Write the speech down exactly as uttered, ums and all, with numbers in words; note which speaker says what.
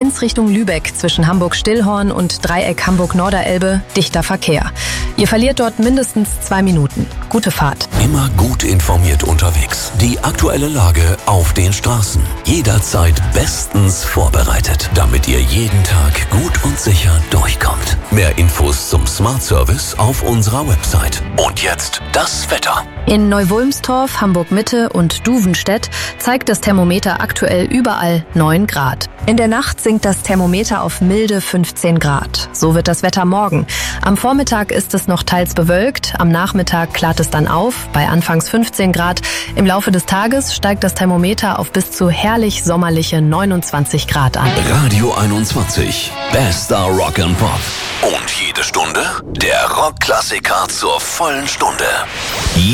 Speaker 1: eins Richtung Lübeck zwischen Hamburg-Stillhorn und Dreieck Hamburg-Norderelbe dichter Verkehr. Ihr verliert dort mindestens zwei Minuten. Gute Fahrt.
Speaker 2: Immer gut informiert unterwegs. Die aktuelle Lage auf den Straßen. Jederzeit bestens vorbereitet, damit ihr jeden Tag gut und sicher durchkommt. Mehr Infos zum Smart Service auf unserer Website. Und jetzt das Wetter.
Speaker 1: In Neuwulmstorf, Hamburg-Mitte und Duvenstedt zeigt das Thermometer aktuell überall neun Grad. In der Nacht sinkt das Thermometer auf milde fünfzehn Grad. So wird das Wetter morgen. Am Vormittag ist es noch teils bewölkt, am Nachmittag klart es dann auf, bei anfangs fünfzehn Grad. Im Laufe des Tages steigt das Thermometer auf bis zu herrlich sommerliche neunundzwanzig Grad an.
Speaker 2: Radio einundzwanzig, bester Rock and Pop. Und jede Stunde der Rockklassiker zur vollen Stunde.